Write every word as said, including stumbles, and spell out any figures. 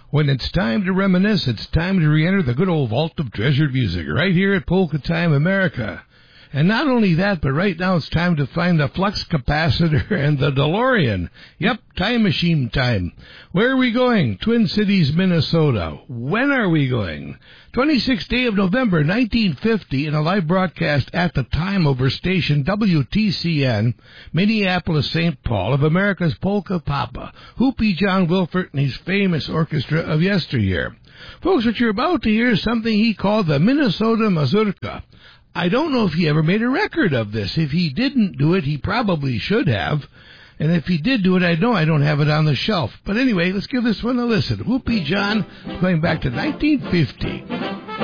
When it's time to reminisce, it's time to re-enter the good old vault of treasured music right here at Polka Time America. And not only that, but right now it's time to find the flux capacitor and the DeLorean. Yep, time machine time. Where are we going? Twin Cities, Minnesota. When are we going? twenty-sixth day of November, nineteen fifty, in a live broadcast at the time over station W T C N, Minneapolis, Saint Paul, of America's Polka Papa, Hoopy John Wilfert and his famous orchestra of yesteryear. Folks, what you're about to hear is something he called the Minnesota Mazurka. I don't know if he ever made a record of this. If he didn't do it, he probably should have. And if he did do it, I know I don't have it on the shelf. But anyway, let's give this one a listen. Whoopie John, going back to nineteen fifty.